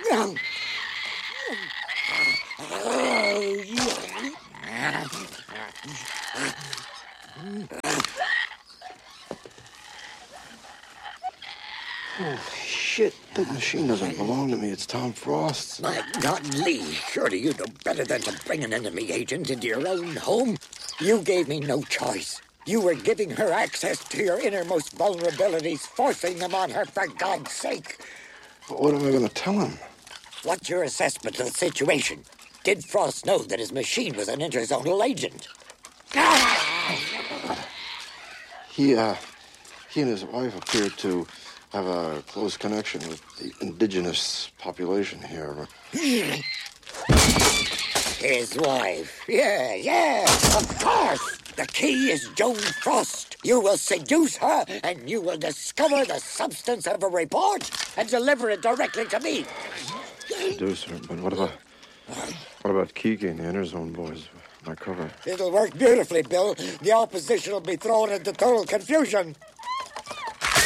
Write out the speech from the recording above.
Holy shit, that machine doesn't belong to me. It's Tom Frost's. My God, Lee, surely you know better than to bring an enemy agent into your own home. You gave me no choice. You were giving her access to your innermost vulnerabilities, forcing them on her for God's sake. But what am I going to tell him? What's your assessment of the situation? Did Frost know that his machine was an interzonal agent? He and his wife appear to have a close connection with the indigenous population here. His wife. Yeah, of course. The key is Joan Frost. You will seduce her, and you will discover the substance of a report and deliver it directly to me. Seduce her, but what about Kiki and the Interzone boys? My cover. It'll work beautifully, Bill. The opposition will be thrown into total confusion.